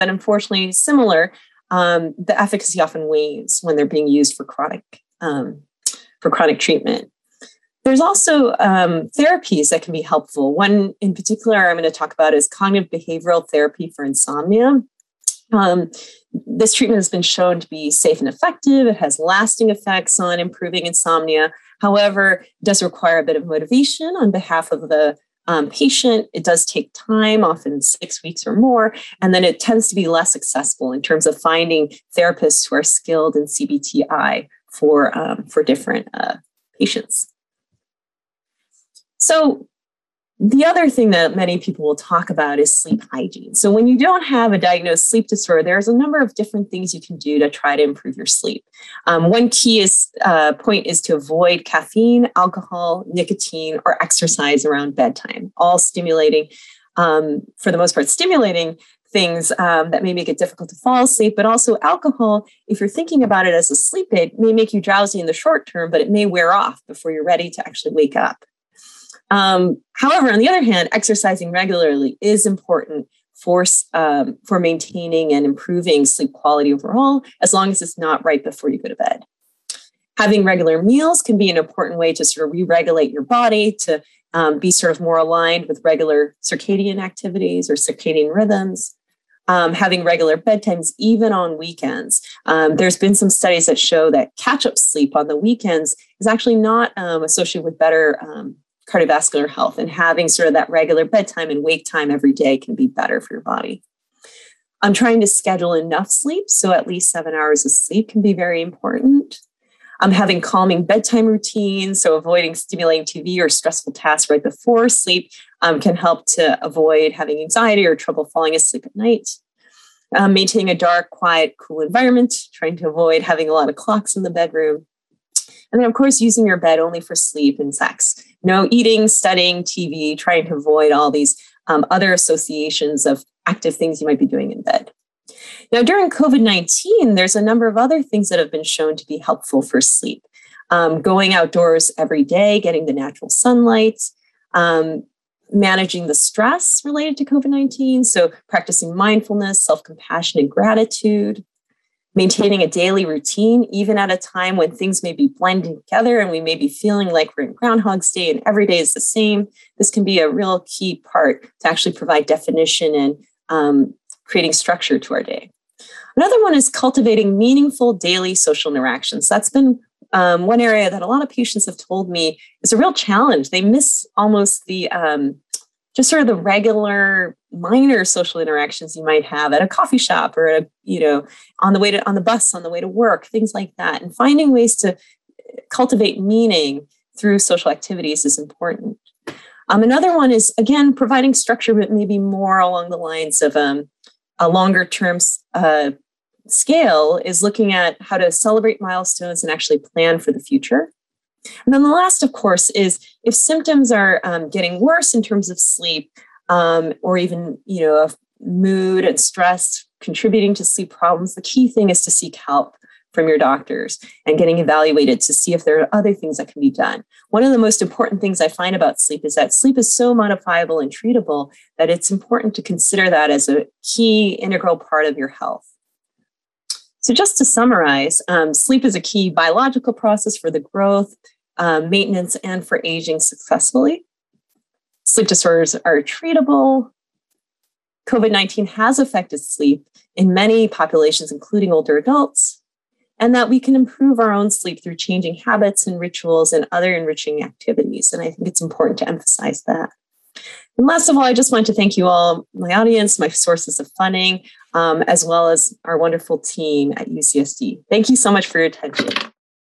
but unfortunately similar, the efficacy often wanes when they're being used for chronic treatment. There's also therapies that can be helpful. One in particular I'm going to talk about is cognitive behavioral therapy for insomnia. This treatment has been shown to be safe and effective. It has lasting effects on improving insomnia. However, it does require a bit of motivation on behalf of the patient. It does take time, often 6 weeks or more, and then it tends to be less accessible in terms of finding therapists who are skilled in CBTI for different patients. So the other thing that many people will talk about is sleep hygiene. So when you don't have a diagnosed sleep disorder, there's a number of different things you can do to try to improve your sleep. One key point is to avoid caffeine, alcohol, nicotine, or exercise around bedtime, all stimulating, for the most part, stimulating things that may make it difficult to fall asleep, but also alcohol, if you're thinking about it as a sleep aid, may make you drowsy in the short term, but it may wear off before you're ready to actually wake up. However, on the other hand, exercising regularly is important for maintaining and improving sleep quality overall, as long as it's not right before you go to bed. Having regular meals can be an important way to sort of re-regulate your body, to be sort of more aligned with regular circadian activities or circadian rhythms. Having regular bedtimes, even on weekends. There's been some studies that show that catch-up sleep on the weekends is actually not associated with better cardiovascular health, and having sort of that regular bedtime and wake time every day can be better for your body. I'm trying to schedule enough sleep, so at least 7 hours of sleep can be very important. I'm having calming bedtime routines, so avoiding stimulating TV or stressful tasks right before sleep can help to avoid having anxiety or trouble falling asleep at night. Maintaining a dark, quiet, cool environment, trying to avoid having a lot of clocks in the bedroom. And then, of course, using your bed only for sleep and sex. No eating, studying, TV, trying to avoid all these other associations of active things you might be doing in bed. Now, during COVID-19, there's a number of other things that have been shown to be helpful for sleep. Going outdoors every day, getting the natural sunlight, managing the stress related to COVID-19. So practicing mindfulness, self-compassion, and gratitude. Maintaining a daily routine, even at a time when things may be blending together and we may be feeling like we're in Groundhog's Day and every day is the same. This can be a real key part to actually provide definition and creating structure to our day. Another one is cultivating meaningful daily social interactions. That's been one area that a lot of patients have told me is a real challenge. They miss almost the just sort of the regular minor social interactions you might have at a coffee shop or on the bus on the way to work, things like that. And finding ways to cultivate meaning through social activities is important. Another one is, again, providing structure, but maybe more along the lines of a longer term scale, is looking at how to celebrate milestones and actually plan for the future. And then the last, of course, is if symptoms are getting worse in terms of sleep, or even, of mood and stress contributing to sleep problems, the key thing is to seek help from your doctors and getting evaluated to see if there are other things that can be done. One of the most important things I find about sleep is that sleep is so modifiable and treatable that it's important to consider that as a key integral part of your health. So just to summarize, sleep is a key biological process for the growth, maintenance, and for aging successfully. Sleep disorders are treatable. COVID-19 has affected sleep in many populations, including older adults, and that we can improve our own sleep through changing habits and rituals and other enriching activities. And I think it's important to emphasize that. And last of all, I just want to thank you all, my audience, my sources of funding, as well as our wonderful team at UCSD. Thank you so much for your attention.